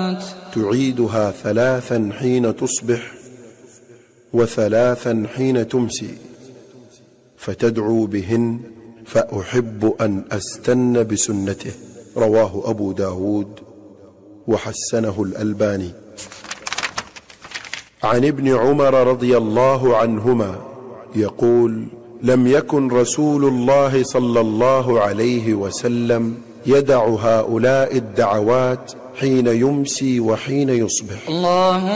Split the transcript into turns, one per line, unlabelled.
تعيدها 3 حين تصبح و3 حين تمسي، فتدعو بهن، فأحب أن أستن بسنته. رواه أبو داود وحسنه الألباني. عن ابن عمر رضي الله عنهما يقول: لم يكن رسول الله صلى الله عليه وسلم يدع هؤلاء الدعوات حين يمسي وحين يصبح.